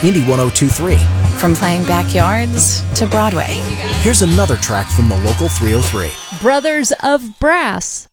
Indy 1023. From playing backyards to Broadway. Here's another track from the local 303. Brothers of Brass.